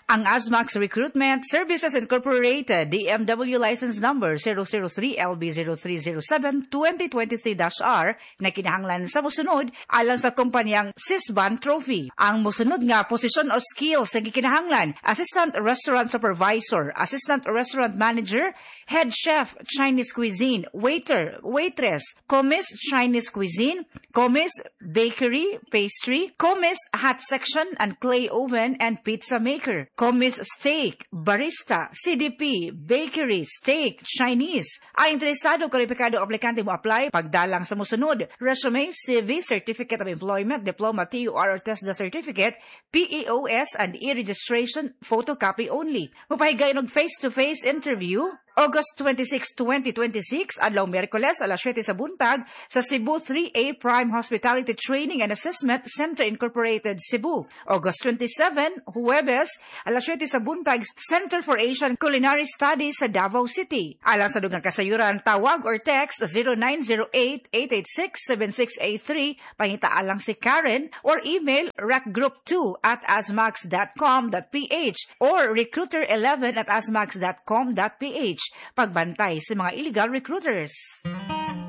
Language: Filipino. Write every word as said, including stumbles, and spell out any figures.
Ang Asmax Recruitment Services Incorporated, D M W License Number zero zero three L B zero three zero seven twenty twenty-three R na kinahanglan sa musunod alang sa kumpanyang Sisban Trophy. Ang musunod nga posisyon o skills sa gikinahanglan: Assistant Restaurant Supervisor, Assistant Restaurant Manager, Head Chef Chinese Cuisine, Waiter, Waitress, Commis Chinese Cuisine, Commis Bakery, Pastry, Commis Hot Section and Clay Oven and Pizza Maker, Commis Steak, Barista, C D P, Bakery, Steak, Chinese. Ay interesado kwalipikado aplikante mo apply pagdalang sa musunod: resume, C V, Certificate of Employment, Diploma, T U R or TESDA Certificate, P E O S and e-registration, photocopy only. Mapahigay ng face-to-face interview August twenty-sixth, twenty twenty-six, adlaw Miyerkules, alas siyete sa buntag, sa Cebu three A Prime Hospitality Training and Assessment Center Incorporated, Cebu. August twenty-seventh, Huwebes, alas siyete sa buntag, Center for Asian Culinary Studies sa Davao City. Alang sa dugang kasayuran, tawag or text zero nine zero eight, eight eight six, seven six eight three, pangitaalang si Karen, or email recgroup two at asmax dot com dot p h or recruiter eleven at asmax dot com dot p h. Pagbantay sa mga illegal recruiters.